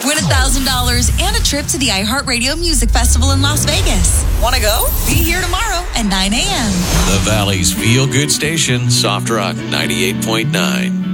Win $1,000 and a trip to the iHeartRadio Music Festival in Las Vegas. Want to go? Be here tomorrow at 9 a.m. The Valley's feel-good station, Soft Rock 98.9.